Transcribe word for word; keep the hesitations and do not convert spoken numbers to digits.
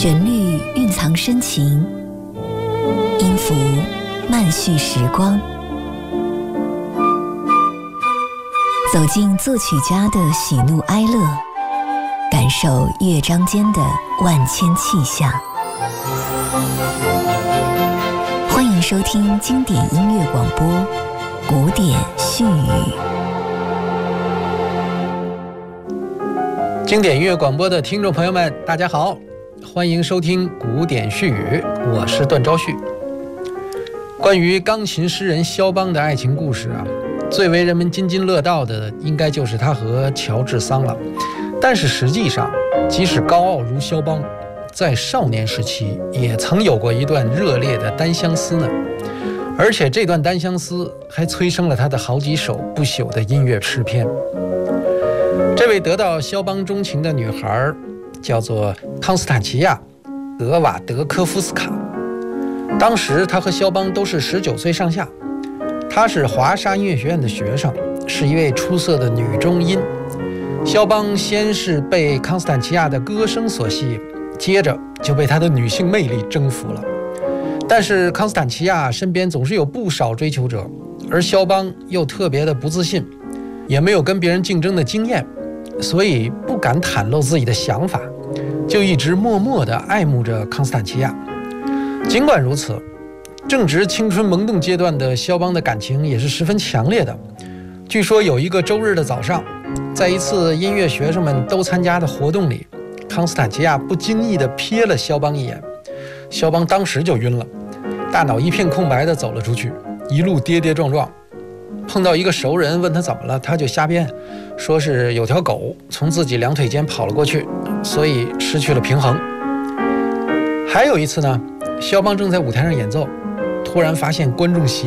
旋律蕴藏深情，音符慢叙时光。走进作曲家的喜怒哀乐，感受乐章间的万千气象。欢迎收听经典音乐广播《古典絮语》。 经典音乐广播的听众朋友们，大家好，欢迎收听《古典絮语》，我是段昭旭。关于钢琴诗人肖邦的爱情故事啊，最为人们津津乐道的，应该就是他和乔治桑了。但是实际上，即使高傲如肖邦，在少年时期也曾有过一段热烈的单相思呢。而且这段单相思还催生了他的好几首不朽的音乐诗篇。这位得到肖邦钟情的女孩叫做康斯坦齐亚·德瓦德科夫斯卡。当时她和肖邦都是十九岁上下，她是华沙音乐学院的学生，是一位出色的女中音。肖邦先是被康斯坦齐亚的歌声所吸引，接着就被她的女性魅力征服了。但是康斯坦齐亚身边总是有不少追求者，而肖邦又特别的不自信，也没有跟别人竞争的经验，所以不敢袒露自己的想法，就一直默默地爱慕着康斯坦齐亚。尽管如此，正值青春萌动阶段的肖邦的感情也是十分强烈的。据说有一个周日的早上，在一次音乐学生们都参加的活动里，康斯坦齐亚不经意地瞥了肖邦一眼，肖邦当时就晕了，大脑一片空白地走了出去，一路跌跌撞撞。碰到一个熟人问他怎么了，他就瞎编，说是有条狗从自己两腿间跑了过去，所以失去了平衡。还有一次呢，肖邦正在舞台上演奏，突然发现观众席